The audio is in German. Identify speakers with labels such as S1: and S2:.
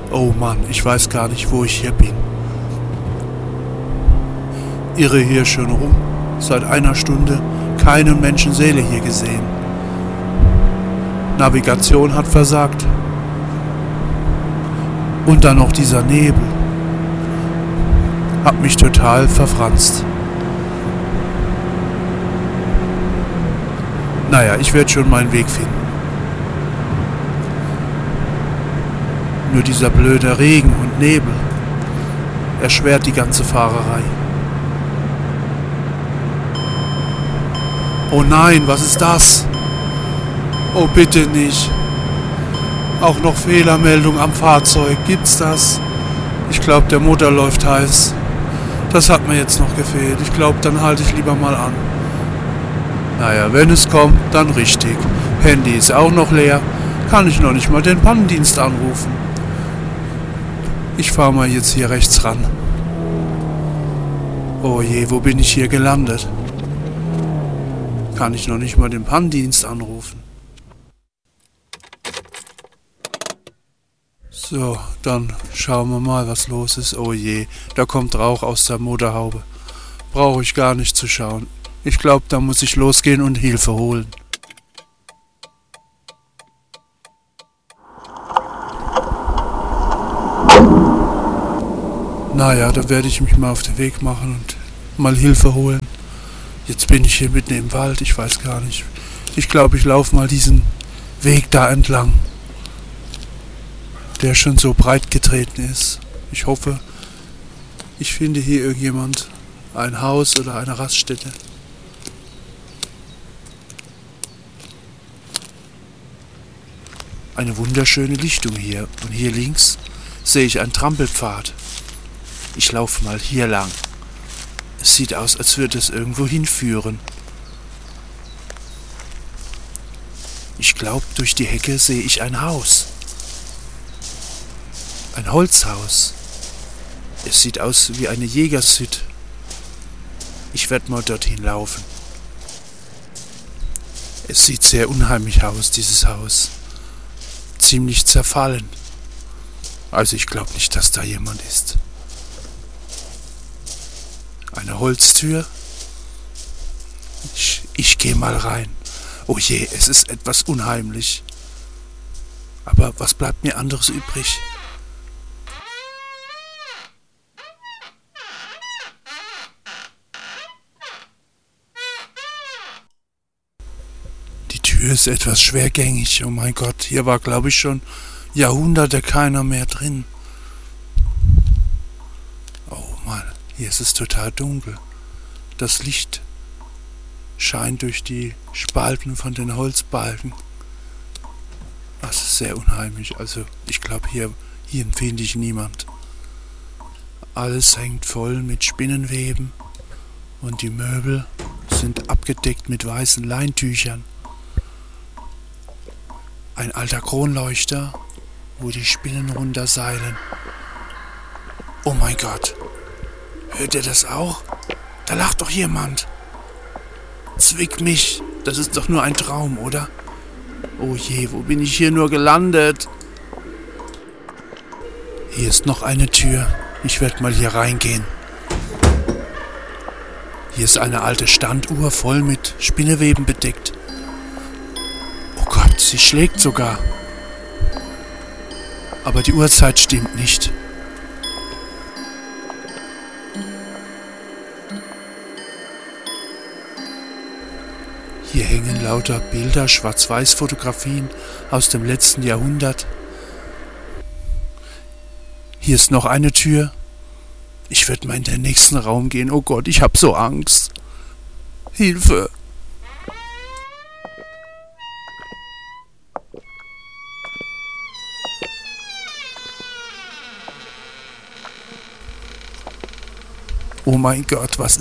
S1: Oh Mann, ich weiß gar nicht, wo ich hier bin. Irre hier schon rum. Seit einer Stunde keine Menschenseele hier gesehen. Navigation hat versagt. Und dann noch dieser Nebel. Hat mich total verfranst. Naja, ich werde schon meinen Weg finden. Nur dieser blöde Regen und Nebel erschwert die ganze Fahrerei. Oh nein, was ist das? Oh bitte nicht. Auch noch Fehlermeldung am Fahrzeug. Gibt's das? Ich glaube, der Motor läuft heiß. Das hat mir jetzt noch gefehlt. Ich glaube, dann halte ich lieber mal an. Naja, wenn es kommt, dann richtig. Handy ist auch noch leer. Kann ich noch nicht mal den Pannendienst anrufen. Ich fahre mal jetzt hier rechts ran. Oh je, wo bin ich hier gelandet? Kann ich noch nicht mal den Pannendienst anrufen. So, dann schauen wir mal, was los ist. Oh je, da kommt Rauch aus der Motorhaube. Brauche ich gar nicht zu schauen. Ich glaube, da muss ich losgehen und Hilfe holen. Naja, da werde ich mich mal auf den Weg machen und mal Hilfe holen. Jetzt bin ich hier mitten im Wald, ich weiß gar nicht. Ich glaube, ich laufe mal diesen Weg da entlang, der schon so breit getreten ist. Ich hoffe, ich finde hier irgendjemand, ein Haus oder eine Raststätte. Eine wunderschöne Lichtung hier. Und hier links sehe ich einen Trampelpfad. Ich laufe mal hier lang. Es sieht aus, als würde es irgendwo hinführen. Ich glaube, durch die Hecke sehe ich ein Haus. Ein Holzhaus. Es sieht aus wie eine Jägershütte. Ich werde mal dorthin laufen. Es sieht sehr unheimlich aus, dieses Haus. Ziemlich zerfallen. Also ich glaube nicht, dass da jemand ist. Eine Holztür. Ich gehe mal rein. Oh je, es ist etwas unheimlich. Aber was bleibt mir anderes übrig? Die Tür ist etwas schwergängig. Oh mein Gott, hier war, glaube ich, schon Jahrhunderte keiner mehr drin. Oh Mann, hier ist es total dunkel. Das Licht scheint durch die Spalten von den Holzbalken. Das ist sehr unheimlich. Also ich glaube, hier finde ich niemand. Alles hängt voll mit Spinnenweben und die Möbel sind abgedeckt mit weißen Leintüchern. Ein alter Kronleuchter, wo die Spinnen runterseilen. Oh mein Gott, hört ihr das auch? Da lacht doch jemand. Zwick mich, das ist doch nur ein Traum, oder? Oh je, wo bin ich hier nur gelandet? Hier ist noch eine Tür. Ich werde mal hier reingehen. Hier ist eine alte Standuhr voll mit Spinneweben bedeckt. Oh Gott, sie schlägt sogar. Aber die Uhrzeit stimmt nicht. Hier hängen lauter Bilder, Schwarz-Weiß-Fotografien aus dem letzten Jahrhundert. Hier ist noch eine Tür. Ich werde mal in den nächsten Raum gehen. Oh Gott, ich habe so Angst. Hilfe! Oh mein Gott, was